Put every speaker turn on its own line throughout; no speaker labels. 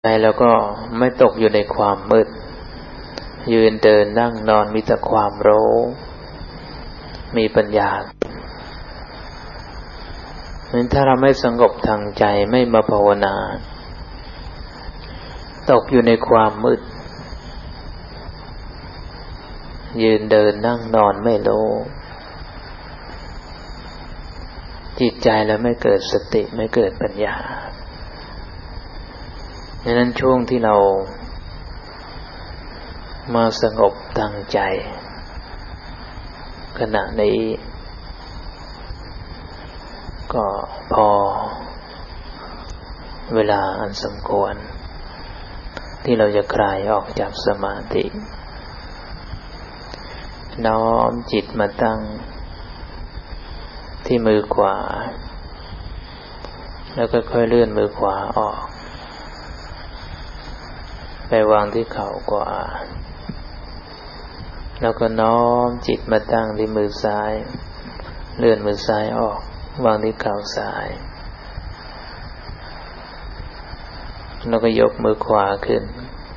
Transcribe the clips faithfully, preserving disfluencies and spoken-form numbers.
ใจแล้วก็ไม่ตกอยู่ในความมืดยืนเดินนั่งนอนมีแต่ความรู้มีปัญญาเพราะฉะนั้นถ้าเราไม่สงบทางใจไม่มาภาวนาตกอยู่ในความมืดยืนเดินนั่งนอนไม่รู้จิตใจแล้วไม่เกิดสติไม่เกิดปัญญาดังนั้นช่วงที่เรามาสงบทางใจขณะนี้ก็พอเวลาอันสมควรที่เราจะคลายออกจากสมาธิน้อมจิตมาตั้งที่มือขวาแล้วก็ค่อยเลื่อนมือขวาออกไปวางที่เข่าขวาแล้วก็น้อมจิตมาตั้งที่มือซ้ายเลื่อนมือซ้ายออกวางที่เข่าซ้ายแล้วก็ยกมือขวาขึ้น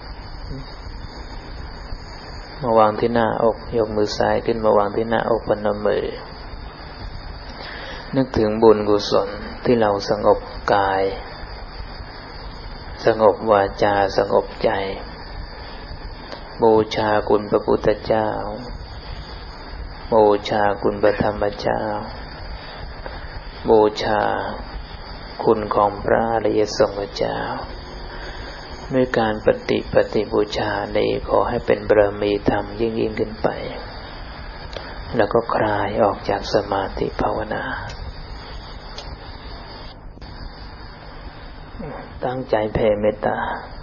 มาวางที่หน้าอกยกมือซ้ายขึ้นมาวางที่หน้าอกพนมมือนึกถึงบุญกุศลที่เราสงบกายสงบวาจาสงบใจบูชาคุณพระพุทธเจ้าบูชาคุณพระธรรมเจ้าบูชาคุณของพระอริยสงฆ์เจ้าด้วยการปฏิปฏิบูชานี้ขอให้เป็นบารมีธรรมยิ่งยิ่งขึ้นไปแล้วก็คลายออกจากสมาธิภาวนาตั้งใจแผ่เมตตา